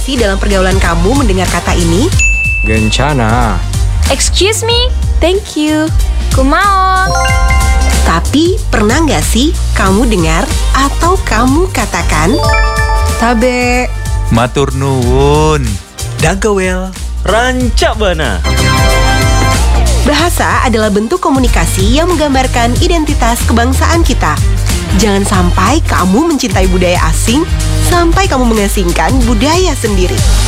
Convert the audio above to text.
sih dalam pergaulan kamu mendengar kata ini? Gencana. Excuse me, Thank you. kumao. Tapi pernah nggak sih kamu dengar atau kamu katakan Tabe. Matur nuwun. Dagawel, rancak bana. bahasa adalah bentuk komunikasi yang menggambarkan identitas kebangsaan kita. Jangan sampai kamu mencintai budaya asing sampai kamu mengasingkan budaya sendiri.